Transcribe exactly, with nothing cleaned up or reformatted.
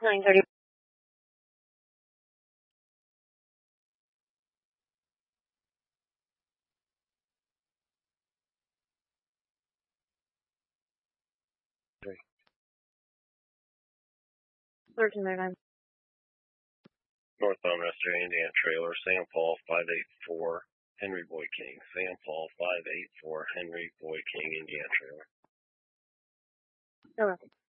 nine thirty. thirteen ninety-nine. Northbound Western Indiana trailer, Sam Paul five eight four, Henry Boy King. Sam Paul five eight four, Henry Boy King, Indiana trailer. Okay.